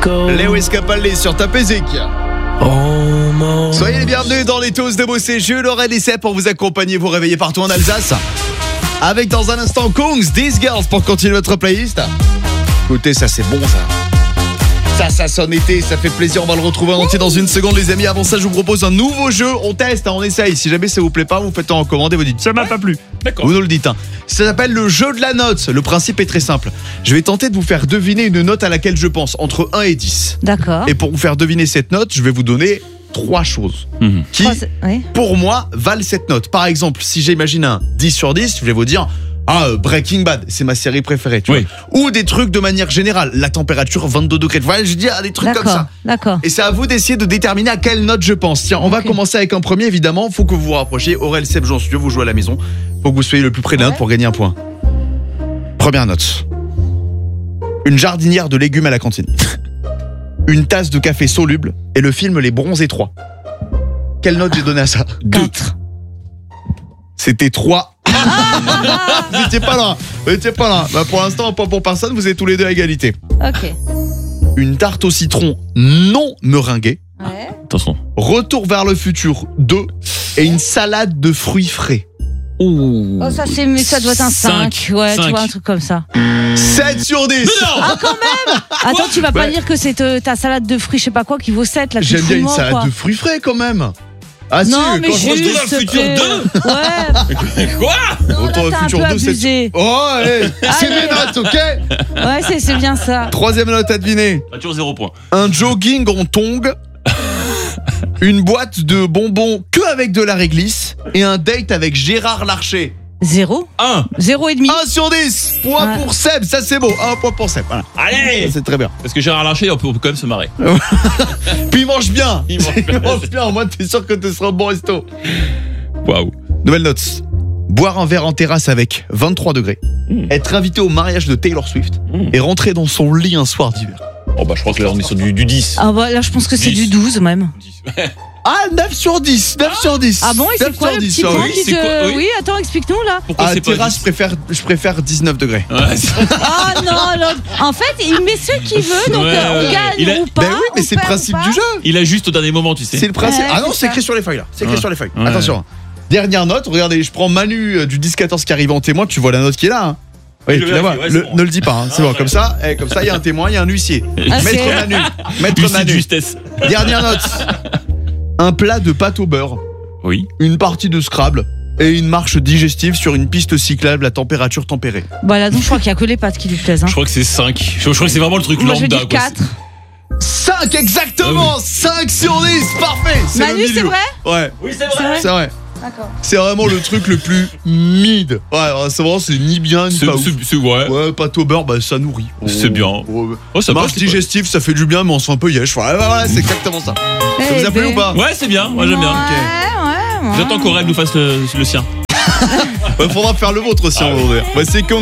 Lewis Capaldi sur Top Music. Soyez les bienvenus dans les Tous de Bossé. Je Laurel et Seb pour vous accompagner, vous réveiller partout en Alsace. Avec dans un instant Kungs, These Girls pour continuer votre playlist. Écoutez, ça c'est bon ça. Ça sonne été, ça fait plaisir, on va le retrouver en entier dans une seconde les amis. Avant ça je vous propose un nouveau jeu, on teste, on essaye. Si jamais ça vous plaît pas, vous faites en commande et vous dites ça m'a pas plu. D'accord. Vous nous le dites. Ça s'appelle le jeu de la note. Le principe est très simple. Je vais tenter de vous faire deviner une note à laquelle je pense entre 1 et 10. D'accord. Et pour vous faire deviner cette note, je vais vous donner 3 choses qui, pour moi, valent cette note. Par exemple, si j'imagine un 10 sur 10, je vais vous dire Breaking Bad, c'est ma série préférée, tu vois. Ou des trucs de manière générale, la température 22 degrés. Voilà, je dis des trucs comme ça. D'accord. Et c'est à vous d'essayer de déterminer à quelle note je pense. Tiens, on va commencer avec un premier, évidemment. Faut que vous vous rapprochiez. Aurel, Seb, Jean Studio, vous jouez à la maison. Faut que vous soyez le plus près de la note pour gagner un point. Première note. Une jardinière de légumes à la cantine. Une tasse de café soluble et le film Les Bronzés 3. Quelle note j'ai donné à ça? 4. C'était 3. Vous étiez pas loin. Bah, pour l'instant, un point pour personne, vous êtes tous les deux à égalité. Ok. Une tarte au citron non meringuée. Ouais. Attention. Retour vers le futur 2 et une salade de fruits frais. Oh, ça c'est, mais ça doit être un 5. Ouais, 5. tu vois, un truc comme ça. 7 sur 10. Ah, quand même. Attends, tu vas pas dire que c'est ta salade de fruits, je sais pas quoi, qui vaut 7 là. J'aime bien une salade de fruits frais quand même. Ah non, si, mais quand juste, je dans le futur 2. Ouais. Quoi? Non, Retour là, au t'as futur un peu 2, c'est... abusé. Oh, hey, c'est Allez. mes notes, ok? Ouais, c'est bien ça. Troisième note à deviner. Toujours 0 point. Un jogging en tongs, une boîte de bonbons que avec de la réglisse et un date avec Gérard Larcher. 0. 1. 0,5. 1 sur 10. Point pour Seb, ça c'est beau. 1 point pour Seb, voilà. Allez. C'est très bien. Parce que Gérard Larcher, on peut quand même se marrer. Puis il mange bien. Il mange bien. Au moins t'es sûr que tu seras au bon resto. Waouh. Nouvelle note. Boire un verre en terrasse avec 23 degrés. Être invité au mariage de Taylor Swift. Et rentrer dans son lit un soir d'hiver. Oh bah je crois que là on est sur du 10. Ah bah là, je pense que c'est 10. du 12 même. 10. Ah, 9 sur 10. 9 sur 10. Ah bon, et c'est 9 quoi sur le 10, petit point oui. qui c'est quoi, te... oui. Oui, attends, explique-nous là. Pourquoi À c'est pas terrasse, 10? je préfère 19 degrés. Ouais, c'est- Ah non, l'autre. En fait, il met ce qu'il veut, donc Ouais, on ouais. gagne Il a- ou pas. Ben oui, mais on c'est le perd principe ou pas. du jeu. Il a juste au dernier moment, tu sais. C'est le principe. Ouais, Ah non, c'est c'est ça. écrit sur les feuilles là. C'est écrit Ouais. sur les feuilles. Ouais. Attention. Dernière note, regardez, je prends Manu du 10-14 qui arrive en témoin, tu vois la note qui est là. Hein. Oui, Je tu la vois. vérifie, ouais, c'est bon. Ne le dis pas, hein. C'est Ah, bon. ouais. Comme ça, il y a un témoin, il y a un huissier. Ah, Maître c'est- Manu. Maître Huissier de Manu. justesse. Dernière note. Un plat de pâte au beurre, Oui. une partie de Scrabble et une marche digestive sur une piste cyclable à température tempérée. Bah là, donc je crois qu'il y a que les pâtes qui lui plaisent. Hein. Je crois que c'est 5. Je crois que c'est vraiment le truc Moi, je vais lambda. dire 4. 5 exactement. 5 sur 10. Parfait. C'est Manu, le c'est milieu. vrai? Ouais, Oui, c'est C'est vrai? c'est vrai. D'accord. C'est vraiment le truc le plus mid. Ouais, c'est vraiment, c'est ni bien ni pas ouf. C'est ouais. Ouais, pâte au beurre, bah ça nourrit. C'est bien. Oh, ça Marche passe, c'est digestive, ça fait du bien, mais on se fait un peu yesh. Voilà, c'est exactement ça. Ça vous a plu ou pas? pas- Ouais, c'est bien. Moi, j'aime bien. Ouais. J'attends qu'Aurel nous fasse le sien. Faudra faire le vôtre aussi, on va ouvrir. Voici Kong.